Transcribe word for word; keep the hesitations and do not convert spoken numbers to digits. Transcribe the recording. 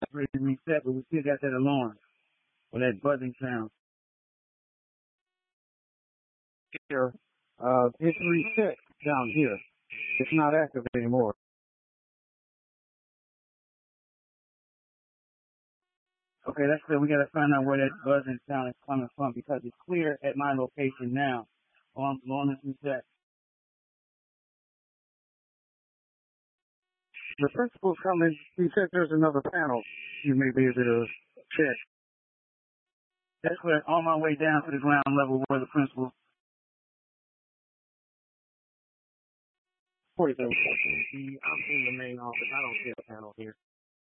ready to reset, but we still got that alarm or that buzzing sound. Here, uh, it's reset down here. It's not active anymore. Okay, that's clear. We got to find out where that buzzing sound is coming from because it's clear at my location now. On on this reset. The principal's coming. He said there's another panel you may be able to check. That's clear. On my way down to the ground level where the principal. forty-seven. I'm in the main office. I don't see a panel here.